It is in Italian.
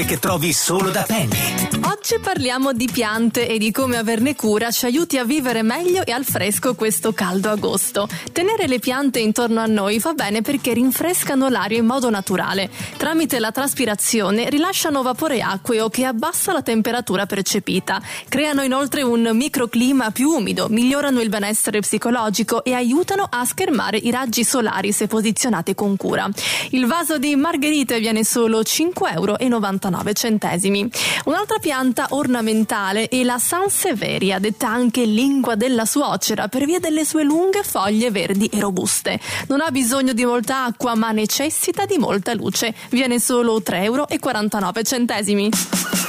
che trovi solo da Penny. Oggi parliamo di piante e di come averne cura ci aiuti a vivere meglio e al fresco questo caldo agosto. Tenere le piante intorno a noi fa bene perché rinfrescano l'aria in modo naturale. Tramite la traspirazione rilasciano vapore acqueo che abbassa la temperatura percepita. Creano inoltre un microclima più umido, migliorano il benessere psicologico e aiutano a schermare i raggi solari se posizionate con cura. Il vaso di margherite viene solo 5,99 €. Un'altra pianta ornamentale è la Sansevieria, detta anche lingua della suocera per via delle sue lunghe foglie verdi e robuste. Non ha bisogno di molta acqua ma necessita di molta luce. Viene solo 3,49 €.